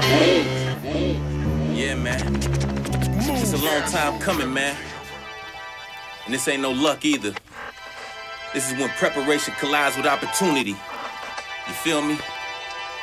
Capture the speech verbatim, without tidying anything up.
Yeah, man. It's a long time coming, man. And this ain't no luck either. This is when preparation collides with opportunity. You feel me?